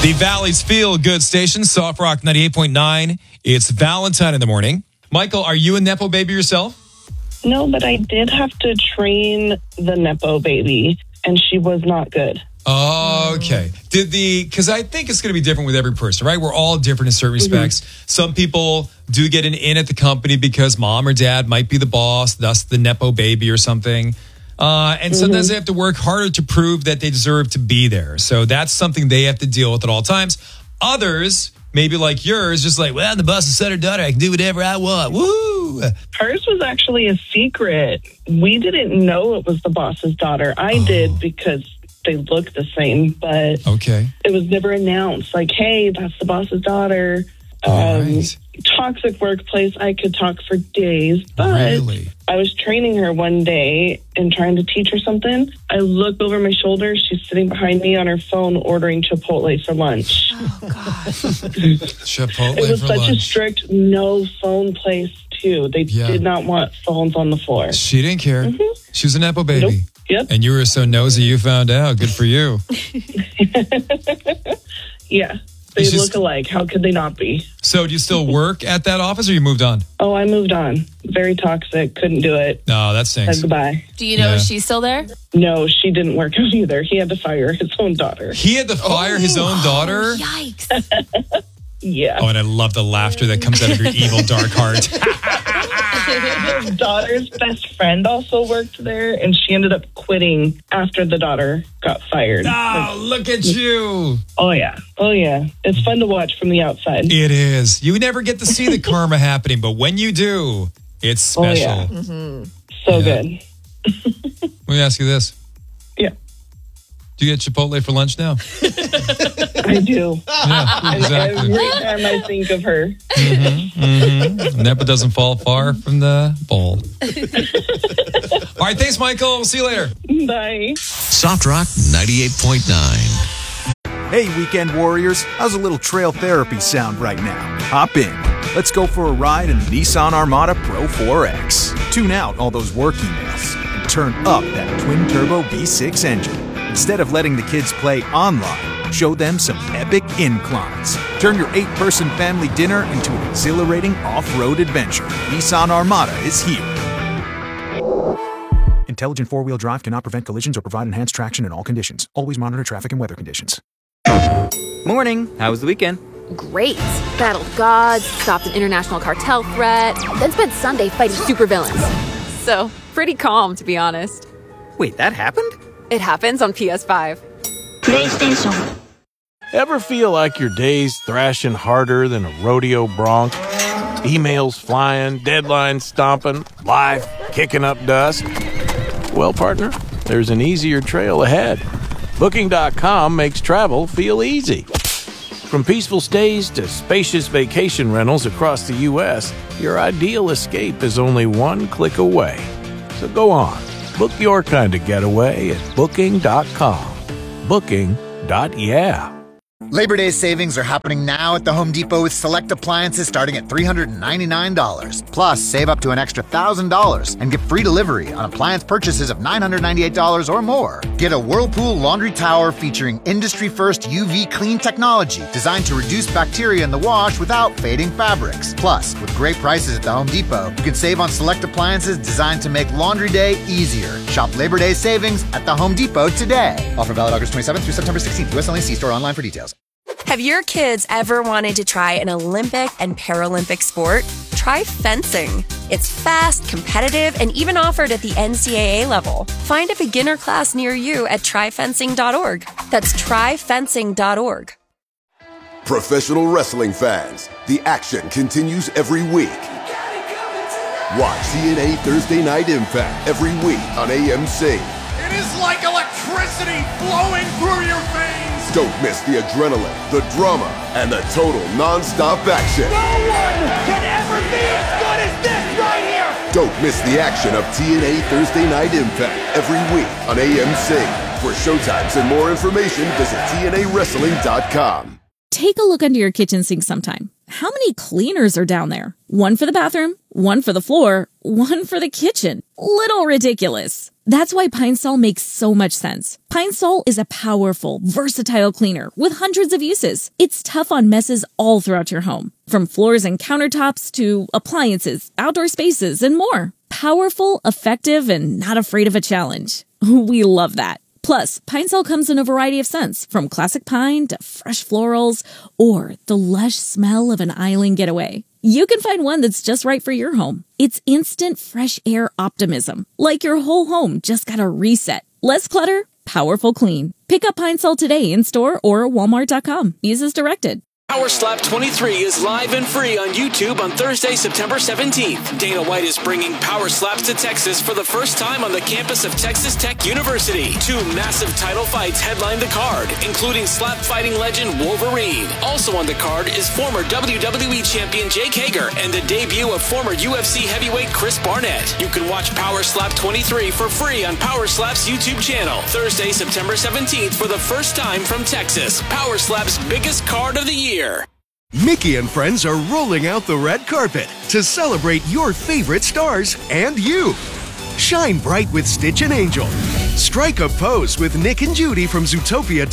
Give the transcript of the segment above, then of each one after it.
The Valley's Feel Good station, Soft Rock 98.9. It's Valentine in the morning. Michael, are you a Nepo baby yourself? No, but I did have to train the Nepo baby, and she was not good. Okay. Because I think it's going to be different with every person, right? We're all different in certain respects. Some people do get an in at the company because mom or dad might be the boss, thus the Nepo baby or something. And sometimes they have to work harder to prove that they deserve to be there. So that's something they have to deal with at all times. Others, maybe like yours, just like, well, the boss is son or daughter. I can do whatever I want. Woo! Hers was actually a secret. We didn't know it was the boss's daughter. I did because they look the same, but it was never announced. Like, hey, that's the boss's daughter. Right. Toxic workplace. I could talk for days, but I was training her one day and trying to teach her something. I look over my shoulder. She's sitting behind me on her phone ordering Chipotle for lunch. Oh, gosh. Chipotle It was for such lunch. a strict no phone place, too. They did not want phones on the floor. She didn't care. She was a Nepo baby. Nope. Yep. And you were so nosy you found out. Good for you. Yeah. They look alike. How could they not be? So do you still work at that office or you moved on? Oh, I moved on. Very toxic. Couldn't do it. No, that stinks. Said goodbye. Do you know if she's still there? No, she didn't work out either. He had to fire his own daughter. He had to fire his own daughter? Yikes. Yeah. Oh, and I love the laughter that comes out of your evil, dark heart. His daughter's best friend also worked there, and she ended up quitting after the daughter got fired. Oh, look at you. Oh, yeah. Oh, yeah. It's fun to watch from the outside. It is. You never get to see the karma happening, but when you do, it's special. Oh, yeah. So good. Let me ask you this. Yeah. Do you get Chipotle for lunch now? I do. Yeah, And exactly. every time I think of her. Nepo doesn't fall far from the bowl. All right, thanks, Michael. We'll see you later. Bye. Soft Rock 98.9. Hey, weekend warriors, how's a little trail therapy sound right now? Hop in. Let's go for a ride in the Nissan Armada Pro 4X. Tune out all those work emails and turn up that twin-turbo V6 engine. Instead of letting the kids play online, show them some epic inclines. Turn your 8-person family dinner into an exhilarating off-road adventure. Nissan Armada is here. Intelligent four-wheel drive cannot prevent collisions or provide enhanced traction in all conditions. Always monitor traffic and weather conditions. Morning. How was the weekend? Great. Battled gods, stopped an international cartel threat, then spent Sunday fighting supervillains. So, pretty calm, to be honest. Wait, that happened? It happens on PS5. PlayStation. Ever feel like your day's thrashing harder than a rodeo bronc? Emails flying, deadlines stomping, life kicking up dust? Well, partner, there's an easier trail ahead. Booking.com makes travel feel easy. From peaceful stays to spacious vacation rentals across the U.S., your ideal escape is only one click away. So go on, book your kind of getaway at Booking.com. Booking.yeah. Labor Day savings are happening now at the Home Depot with select appliances starting at $399. Plus, save up to an extra $1,000 and get free delivery on appliance purchases of $998 or more. Get a Whirlpool laundry tower featuring industry-first UV clean technology designed to reduce bacteria in the wash without fading fabrics. Plus, with great prices at the Home Depot, you can save on select appliances designed to make laundry day easier. Shop Labor Day savings at the Home Depot today. Offer valid August 27th through September 16th. U.S. only. See store online for details. Have your kids ever wanted to try an Olympic and Paralympic sport? Try fencing. It's fast, competitive, and even offered at the NCAA level. Find a beginner class near you at tryfencing.org. That's tryfencing.org. Professional wrestling fans, the action continues every week. Watch TNA Thursday Night Impact every week on AMC. It is like electricity flowing through your veins. Don't miss the adrenaline, the drama, and the total non-stop action. No one can ever be as good as this right here. Don't miss the action of TNA Thursday Night Impact every week on AMC. For showtimes and more information, visit TNAWrestling.com. Take a look under your kitchen sink sometime. How many cleaners are down there? One for the bathroom, one for the floor, one for the kitchen. Little ridiculous. That's why Pine Sol makes so much sense. Pine Sol is a powerful, versatile cleaner with hundreds of uses. It's tough on messes all throughout your home, from floors and countertops to appliances, outdoor spaces, and more. Powerful, effective, and not afraid of a challenge. We love that. Plus, Pine Sol comes in a variety of scents, from classic pine to fresh florals, or the lush smell of an island getaway. You can find one that's just right for your home. It's instant fresh air optimism, like your whole home just got a reset. Less clutter, powerful clean. Pick up Pine Sol today in store or walmart.com. Use as directed. Power Slap 23 is live and free on YouTube on Thursday, September 17th. Dana White is bringing Power Slaps to Texas for the first time on the campus of Texas Tech University. 2 massive title fights headline the card, including slap fighting legend Wolverine. Also on the card is former WWE champion Jake Hager and the debut of former UFC heavyweight Chris Barnett. You can watch Power Slap 23 for free on Power Slap's YouTube channel. Thursday, September 17th for the first time from Texas. Power Slap's biggest card of the year. Mickey and friends are rolling out the red carpet to celebrate your favorite stars and you. Shine bright with Stitch and Angel. Strike a pose with Nick and Judy from Zootopia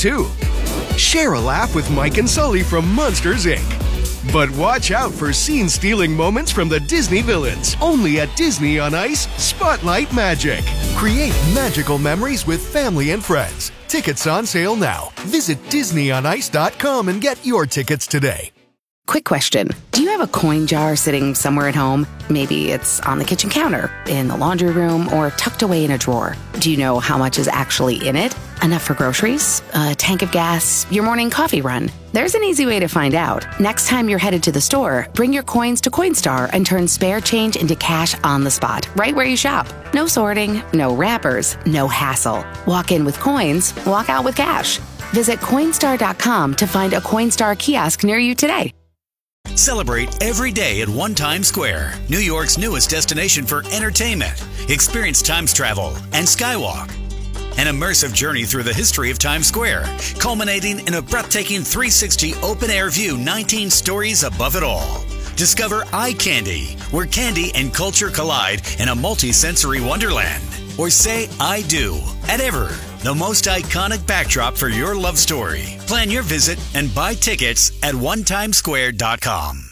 2. Share a laugh with Mike and Sully from Monsters, Inc. But watch out for scene-stealing moments from the Disney villains. Only at Disney on Ice Spotlight Magic. Create magical memories with family and friends. Tickets on sale now. Visit DisneyOnIce.com and get your tickets today. Quick question. Do you have a coin jar sitting somewhere at home? Maybe it's on the kitchen counter, in the laundry room, or tucked away in a drawer. Do you know how much is actually in it? Enough for groceries? A tank of gas? Your morning coffee run? There's an easy way to find out. Next time you're headed to the store, bring your coins to Coinstar and turn spare change into cash on the spot, right where you shop. No sorting, no wrappers, no hassle. Walk in with coins, walk out with cash. Visit Coinstar.com to find a Coinstar kiosk near you today. Celebrate every day at One Times Square, New York's newest destination for entertainment. Experience Times Travel and Skywalk. An immersive journey through the history of Times Square, culminating in a breathtaking 360 open-air view 19 stories above it all. Discover Eye Candy, where candy and culture collide in a multi-sensory wonderland. Or say I do at Ever, the most iconic backdrop for your love story. Plan your visit and buy tickets at onetimesquare.com.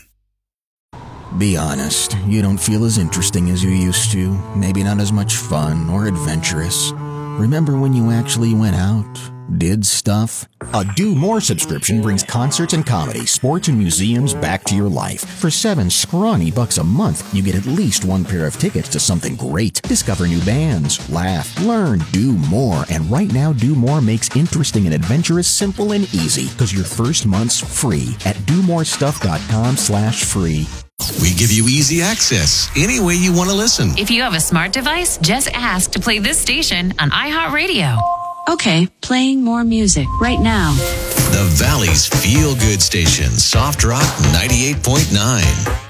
Be honest, you don't feel as interesting as you used to. Maybe not as much fun or adventurous. Remember when you actually went out, did stuff? A Do More subscription brings concerts and comedy, sports and museums back to your life. For $7 scrawny a month, you get at least one pair of tickets to something great. Discover new bands, laugh, learn, do more. And right now, Do More makes interesting and adventurous simple and easy, because your first month's free at domorestuff.com/free. We give you easy access any way you want to listen. If you have a smart device, just ask to play this station on iHeartRadio. Okay, playing more music right now. The Valley's feel-good station, Soft Rock 98.9.